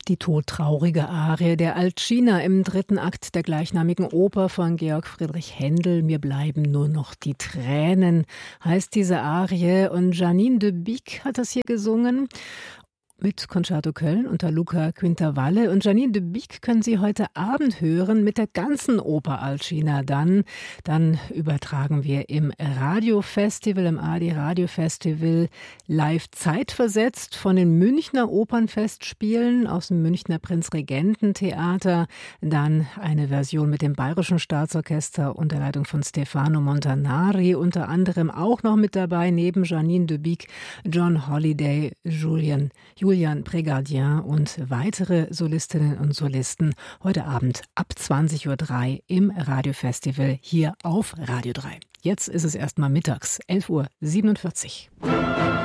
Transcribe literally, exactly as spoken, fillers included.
Die todtraurige Arie der Alcina im dritten Akt der gleichnamigen Oper von Georg Friedrich Händel. Mir bleiben nur noch die Tränen, heißt diese Arie. Und Janine de Bic hat das hier gesungen. Mit Concerto Köln unter Luca Quintavalle. Und Janine de Bic können Sie heute Abend hören mit der ganzen Oper Alcina dann. Dann übertragen wir im Radiofestival, im A R D Radiofestival, live zeitversetzt von den Münchner Opernfestspielen aus dem Münchner Prinzregententheater. Dann eine Version mit dem Bayerischen Staatsorchester unter Leitung von Stefano Montanari. Unter anderem auch noch mit dabei, neben Janine de Bic, John Holliday, Julian Julian Prégardien und weitere Solistinnen und Solisten heute Abend ab zwanzig Uhr drei im Radiofestival hier auf Radio drei. Jetzt ist es erstmal mittags, elf Uhr siebenundvierzig.